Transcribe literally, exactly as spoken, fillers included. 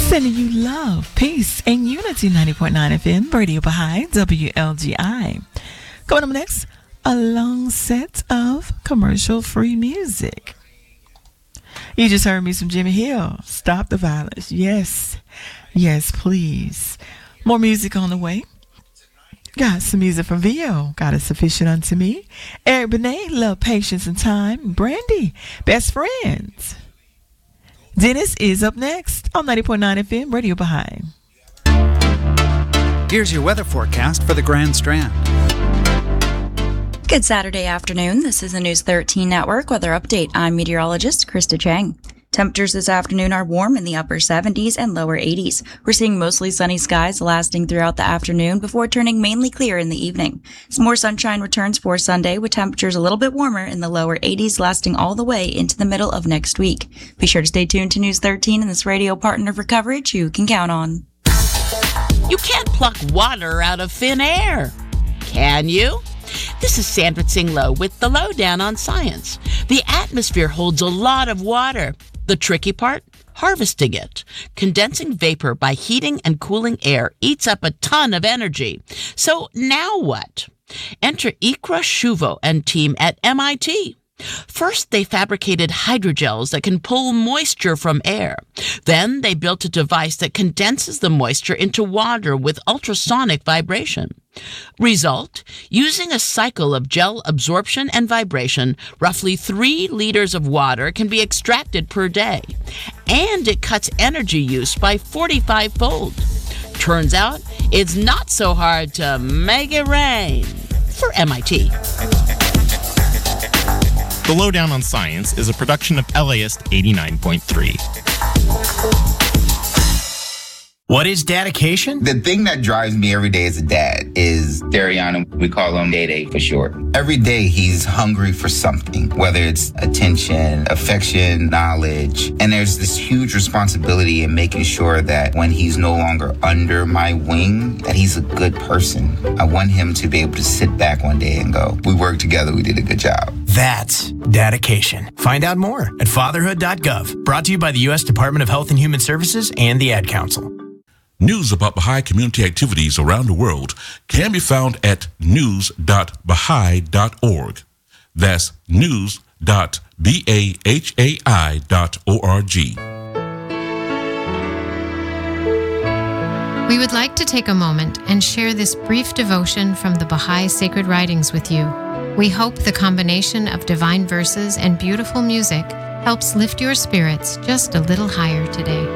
Sending you love, peace, and unity. ninety point nine F M, Radio Baha'i, W L G I. Coming up next, a long set of commercial-free music. You just heard me some Jimmy Hill. Stop the violence. Yes. Yes, please. More music on the way. Got some music from Vio. God is sufficient unto me. Eric Benet, Love, Patience, and Time. Brandy, Best Friends. Dennis is up next on ninety point nine F M, Radio Baha'i. Here's your weather forecast for the Grand Strand. Good Saturday afternoon. This is the News thirteen Network Weather Update. I'm meteorologist Krista Chang. Temperatures this afternoon are warm in the upper seventies and lower eighties. We're seeing mostly sunny skies lasting throughout the afternoon before turning mainly clear in the evening. Some more sunshine returns for Sunday with temperatures a little bit warmer in the lower eighties lasting all the way into the middle of next week. Be sure to stay tuned to News thirteen and this radio partner for coverage you can count on. You can't pluck water out of thin air, can you? This is Sandra Tsinglow with the Lowdown on Science. The atmosphere holds a lot of water. The tricky part? Harvesting it. Condensing vapor by heating and cooling air eats up a ton of energy. So now what? Enter Ikra Shuvo and team at M I T. First, they fabricated hydrogels that can pull moisture from air. Then they built a device that condenses the moisture into water with ultrasonic vibration. Result, using a cycle of gel absorption and vibration, roughly three liters of water can be extracted per day. And it cuts energy use by forty-five fold. Turns out, it's not so hard to make it rain for M I T. The Lowdown on Science is a production of L A S eighty-nine point three. What is dedication? The thing that drives me every day as a dad is Dariana. We call him Day Day for short. Every day he's hungry for something, whether it's attention, affection, knowledge. And there's this huge responsibility in making sure that when he's no longer under my wing, that he's a good person. I want him to be able to sit back one day and go, we worked together, we did a good job. That's dedication. Find out more at fatherhood dot gov. Brought to you by the U S Department of Health and Human Services and the Ad Council. News about Baha'i community activities around the world can be found at news dot baha'i dot org. That's news dot bahai dot org. We would like to take a moment and share this brief devotion from the Baha'i Sacred Writings with you. We hope the combination of divine verses and beautiful music helps lift your spirits just a little higher today.